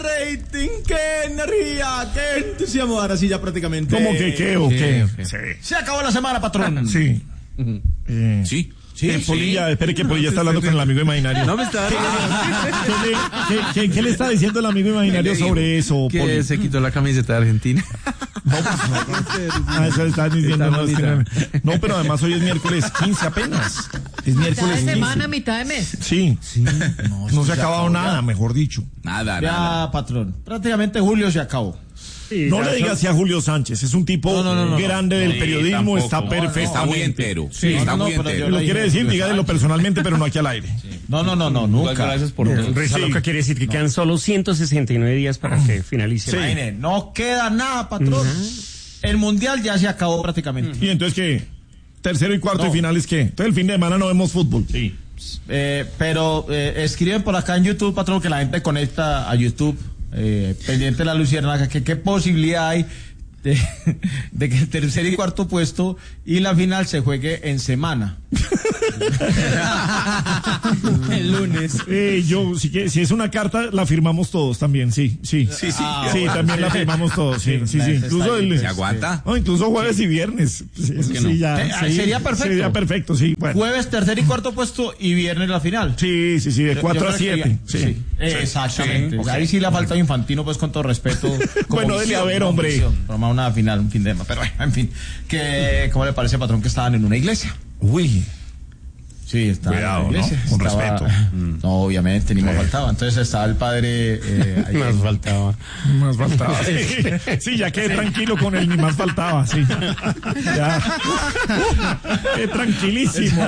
rating, qué energía, qué entusiasmo. Ahora sí, ya prácticamente. ¿Cómo que qué o qué? Sí. Se acabó la semana, patrón. Sí. Sí. Polilla, espere que Polilla está hablando con el amigo imaginario. No me está ¿Qué le está diciendo el amigo imaginario sobre eso, que Poli? se quitó la camiseta de Argentina. Eso le están diciendo. No, pero además hoy es miércoles 15 apenas. Es miércoles 15. Semana, mitad de mes. Sí. No se ha acabado nada, mejor dicho. Ya, patrón. Prácticamente julio se acabó. No le digas así a Julio Sánchez, es un tipo grande del periodismo, está perfecto. Está muy entero. Sí, está muy pero entero. Lo quiere decir, dígalo personalmente, pero no aquí al aire. No, nunca. Gracias por todo. Lo quiere decir que quedan solo 169 días para que finalice. Sí. Imagine, no queda nada, patrón. El mundial ya se acabó prácticamente. ¿Y entonces qué? Tercero y cuarto y finales, ¿qué? Entonces el fin de semana no vemos fútbol. Sí. Pero escriben por acá en YouTube, patrón, que la gente conecta a YouTube. Pendiente de la luciérnaga, que qué posibilidad hay de que el tercer y cuarto puesto y la final se juegue en semana. El lunes. Si es una carta, la firmamos todos también, sí. Sí, también la firmamos todos, sí. Incluso ¿Se aguanta? No, incluso jueves y viernes. Sería perfecto. Sería perfecto, sí. Bueno. Jueves, tercer y cuarto puesto y viernes la final. Sí, de 4 a 7. Sí. Exactamente. Ahí sí le ha faltado Infantino, pues con todo respeto. Bueno, dele a ver, hombre. Formar una final, un fin de semana. Pero en fin, ¿cómo le parece, patrón, que estaban en una iglesia? Uy. Sí, estaba Cuidado, en la iglesia. ¿no? Con respeto. No, obviamente, ni más faltaba. Entonces estaba el padre. Más faltaba. Sí, ya quedé tranquilo con él, ni más faltaba, sí. Ya. Qué tranquilísimo.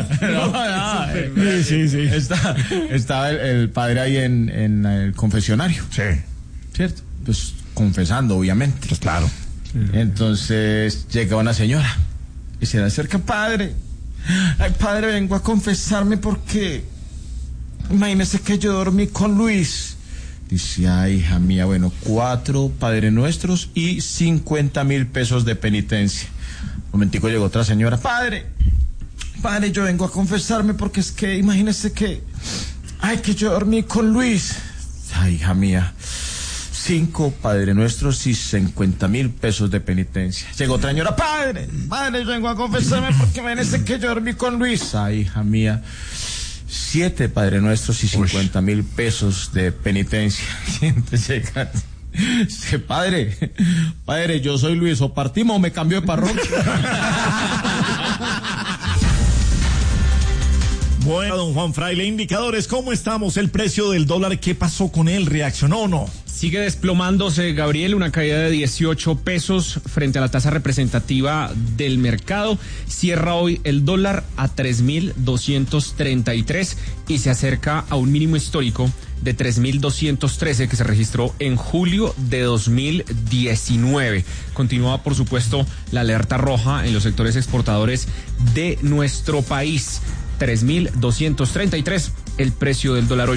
Sí. Estaba el padre ahí en el confesionario. Sí. ¿Cierto? Pues confesando, obviamente. Pues claro. Entonces llega una señora y se le acerca, padre. Ay, padre, vengo a confesarme porque imagínese que yo dormí con Luis. Dice, ay, hija mía, bueno, 4 Padre Nuestros y 50,000 pesos de penitencia. Un momentico llegó otra señora, padre, yo vengo a confesarme porque es que imagínese que yo dormí con Luis. Ay, hija mía, 5 Padre Nuestros y 50,000 pesos de penitencia. Llegó otra señora, padre, yo vengo a confesarme porque me parece que yo dormí con Luis. Ay, hija mía, 7 Padre Nuestros y 50,000 pesos de penitencia. Entonces llega, dice, padre, yo soy Luis, o partimos o me cambio de parroquia. Bueno, don Juan Fraile, indicadores, ¿cómo estamos? El precio del dólar, ¿qué pasó con él? ¿Reaccionó o no? Sigue desplomándose, Gabriel, una caída de 18 pesos frente a la tasa representativa del mercado. Cierra hoy el dólar a 3.233 y se acerca a un mínimo histórico de 3.213 que se registró en julio de 2019. Continúa, por supuesto, la alerta roja en los sectores exportadores de nuestro país. 3.233 el precio del dólar hoy.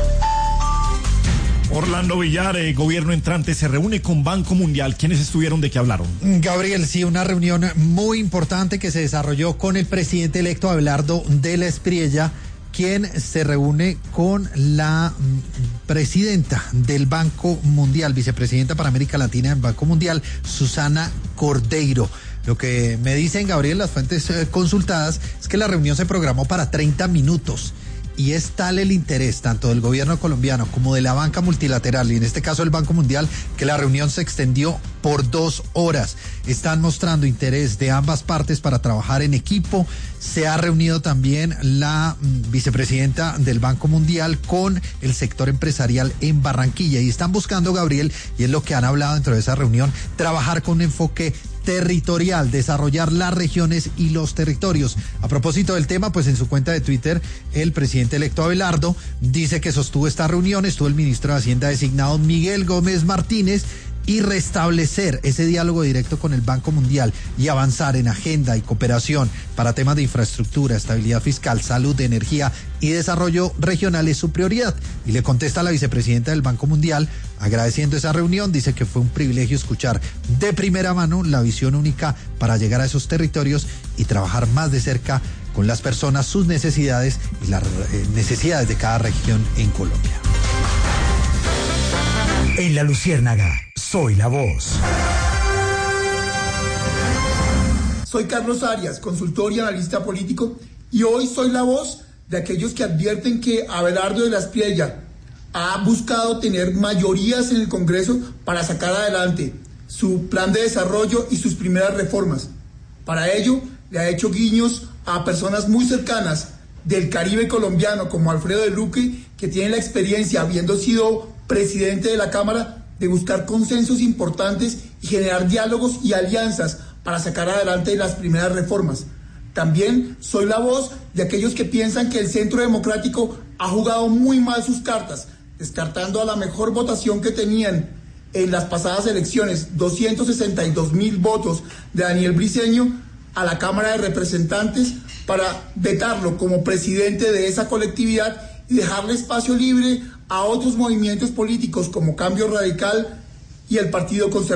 Orlando Villar, gobierno entrante, se reúne con Banco Mundial. ¿Quiénes estuvieron? ¿De qué hablaron? Gabriel, sí, una reunión muy importante que se desarrolló con el presidente electo Abelardo de la Espriella, quien se reúne con la presidenta del Banco Mundial, vicepresidenta para América Latina del Banco Mundial, Susana Cordeiro. Lo que me dicen, Gabriel, las fuentes consultadas, es que la reunión se programó para 30 minutos. Y es tal el interés tanto del gobierno colombiano como de la banca multilateral y en este caso el Banco Mundial que la reunión se extendió por 2 horas. Están mostrando interés de ambas partes para trabajar en equipo. Se ha reunido también la vicepresidenta del Banco Mundial con el sector empresarial en Barranquilla y están buscando, Gabriel, y es lo que han hablado dentro de esa reunión, trabajar con un enfoque territorial, desarrollar las regiones y los territorios. A propósito del tema, pues en su cuenta de Twitter, el presidente electo Abelardo dice que sostuvo esta reunión, estuvo el ministro de Hacienda designado Miguel Gómez Martínez, y restablecer ese diálogo directo con el Banco Mundial y avanzar en agenda y cooperación para temas de infraestructura, estabilidad fiscal, salud, energía y desarrollo regional es su prioridad. Y le contesta a la vicepresidenta del Banco Mundial, agradeciendo esa reunión, dice que fue un privilegio escuchar de primera mano la visión única para llegar a esos territorios y trabajar más de cerca con las personas, sus necesidades y las necesidades de cada región en Colombia. En En La Luciérnaga, soy la voz. Soy Carlos Arias, consultor y analista político, y hoy soy la voz de aquellos que advierten que Abelardo de la Espriella ha buscado tener mayorías en el Congreso para sacar adelante su plan de desarrollo y sus primeras reformas. Para ello, le ha hecho guiños a personas muy cercanas del Caribe colombiano, como Alfredo de Luque, que tiene la experiencia, habiendo sido presidente de la Cámara, de buscar consensos importantes y generar diálogos y alianzas para sacar adelante las primeras reformas. También soy la voz de aquellos que piensan que el Centro Democrático ha jugado muy mal sus cartas, descartando a la mejor votación que tenían en las pasadas elecciones, 262.000 votos de Daniel Briceño, a la Cámara de Representantes para vetarlo como presidente de esa colectividad y dejarle espacio libre a otros movimientos políticos como Cambio Radical y el Partido Conservador.